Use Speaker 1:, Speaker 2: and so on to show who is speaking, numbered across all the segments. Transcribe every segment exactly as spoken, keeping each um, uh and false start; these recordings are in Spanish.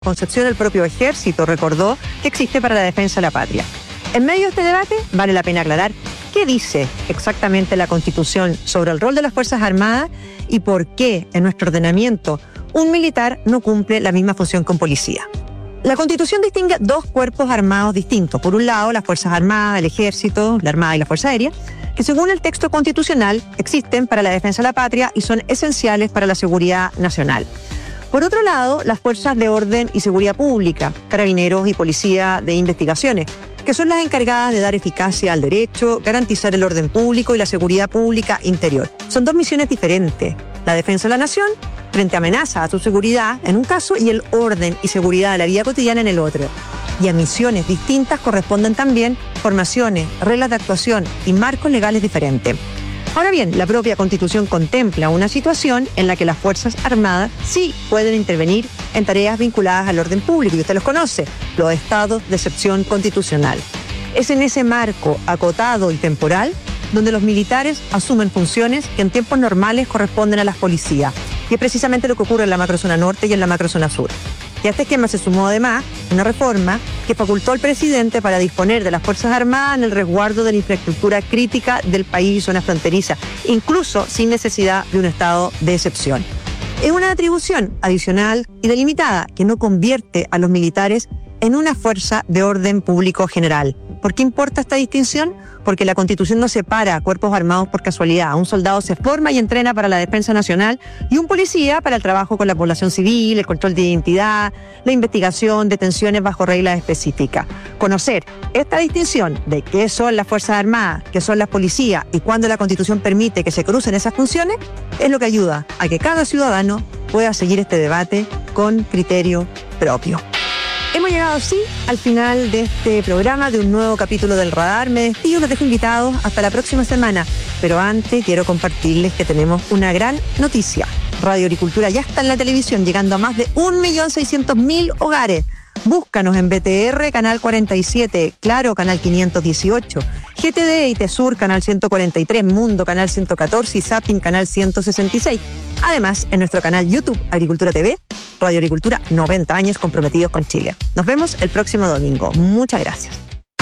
Speaker 1: Concepción, el propio ejército recordó que existe para la defensa de la patria. En medio de este debate, vale la pena aclarar qué dice exactamente la Constitución sobre el rol de las Fuerzas Armadas y por qué en nuestro ordenamiento un militar no cumple la misma función que un policía. La Constitución distingue dos cuerpos armados distintos. Por un lado, las Fuerzas Armadas, el Ejército, la Armada y la Fuerza Aérea, que según el texto constitucional existen para la defensa de la patria y son esenciales para la seguridad nacional. Por otro lado, las fuerzas de orden y seguridad pública, carabineros y policía de investigaciones, que son las encargadas de dar eficacia al derecho, garantizar el orden público y la seguridad pública interior. Son dos misiones diferentes. La defensa de la nación frente a amenazas a su seguridad en un caso y el orden y seguridad de la vida cotidiana en el otro. Y a misiones distintas corresponden también formaciones, reglas de actuación y marcos legales diferentes. Ahora bien, la propia Constitución contempla una situación en la que las Fuerzas Armadas sí pueden intervenir en tareas vinculadas al orden público, y usted los conoce, los estados de excepción constitucional. Es en ese marco acotado y temporal donde los militares asumen funciones que en tiempos normales corresponden a las policías, y es precisamente lo que ocurre en la macrozona norte y en la macrozona sur. Y a este esquema se sumó además una reforma que facultó al presidente para disponer de las Fuerzas Armadas en el resguardo de la infraestructura crítica del país y zona fronteriza, incluso sin necesidad de un estado de excepción. Es una atribución adicional y delimitada que no convierte a los militares en una fuerza de orden público general. ¿Por qué importa esta distinción? Porque la Constitución no separa a cuerpos armados por casualidad. Un soldado se forma y entrena para la defensa nacional y un policía para el trabajo con la población civil, el control de identidad, la investigación, detenciones bajo reglas específicas. Conocer esta distinción de qué son las Fuerzas Armadas, qué son las policías y cuándo la Constitución permite que se crucen esas funciones es lo que ayuda a que cada ciudadano pueda seguir este debate con criterio propio. Hemos llegado así al final de este programa, de un nuevo capítulo del Radar. Me despido, los dejo invitados hasta la próxima semana. Pero antes quiero compartirles que tenemos una gran noticia. Radio Agricultura ya está en la televisión, llegando a más de un millón seiscientos mil hogares. Búscanos en B T R, canal cuarenta y siete, Claro, canal quinientos dieciocho, G T D y Tesur, canal ciento cuarenta y tres, Mundo, canal ciento catorce y Zapping, canal ciento sesenta y seis. Además, en nuestro canal YouTube, Agricultura T V, Radio Agricultura, noventa años comprometidos con Chile. Nos vemos el próximo domingo. Muchas gracias.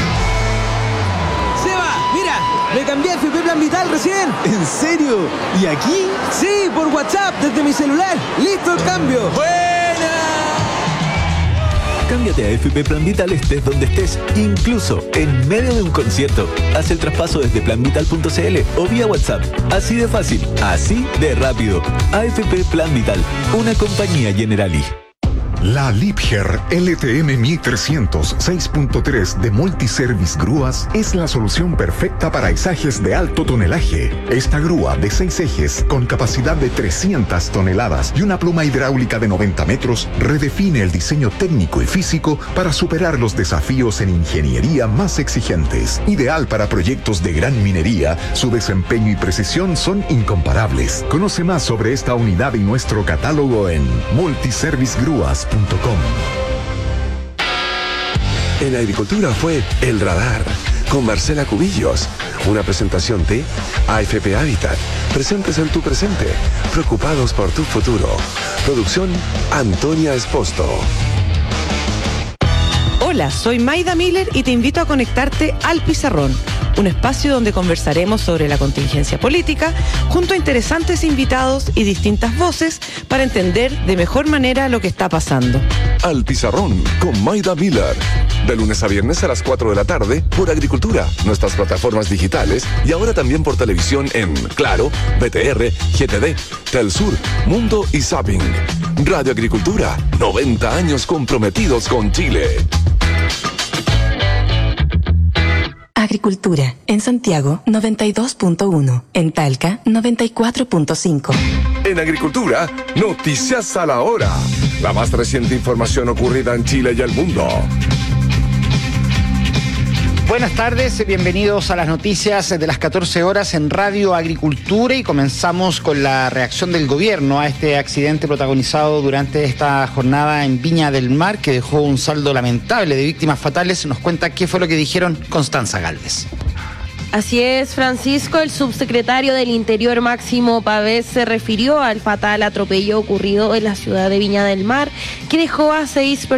Speaker 2: Seba, mira, me cambié a F P Plan Vital recién.
Speaker 3: ¿En serio? ¿Y aquí?
Speaker 2: Sí, por WhatsApp, desde mi celular. ¡Listo el cambio!
Speaker 3: ¡Buena! Cámbiate a F P Plan Vital estés donde estés, incluso en medio de un concierto. Haz el traspaso desde plan vital punto c l o vía WhatsApp. Así de fácil, así de rápido. A F P Plan Vital, una compañía Generali.
Speaker 4: La Liebherr L T M mil trescientos seis punto tres de Multiservice Grúas es la solución perfecta para izajes de alto tonelaje. Esta grúa de seis ejes con capacidad de trescientas toneladas y una pluma hidráulica de noventa metros redefine el diseño técnico y físico para superar los desafíos en ingeniería más exigentes. Ideal para proyectos de gran minería, su desempeño y precisión son incomparables. Conoce más sobre esta unidad y nuestro catálogo en multiservice grúas punto com.
Speaker 5: En Agricultura fue El Radar, con Marcela Cubillos. Una presentación de A F P Habitat. Presentes en tu presente, preocupados por tu futuro. Producción Antonia Esposto.
Speaker 6: Hola, soy Maida Miller y te invito a conectarte al Pizarrón, un espacio donde conversaremos sobre la contingencia política junto a interesantes invitados y distintas voces para entender de mejor manera lo que está pasando.
Speaker 5: Al Pizarrón con Maida Miller. De lunes a viernes a las cuatro de la tarde por Agricultura, nuestras plataformas digitales y ahora también por televisión en Claro, B T R, G T D, Telsur, Mundo y Zapping. Radio Agricultura, noventa años comprometidos con Chile.
Speaker 7: Agricultura, en Santiago noventa y dos punto uno, en Talca noventa y cuatro punto cinco.
Speaker 5: En Agricultura, noticias a la hora. La más reciente información ocurrida en Chile y el mundo.
Speaker 8: Buenas tardes, bienvenidos a las noticias de las catorce horas en Radio Agricultura y comenzamos con la reacción del gobierno a este accidente protagonizado durante esta jornada en Viña del Mar que dejó un saldo lamentable de víctimas fatales. Nos cuenta qué fue lo que dijeron Constanza Gálvez.
Speaker 9: Así es, Francisco. El subsecretario del Interior, Máximo Pavés, se refirió al fatal atropello ocurrido en la ciudad de Viña del Mar, que dejó a seis personas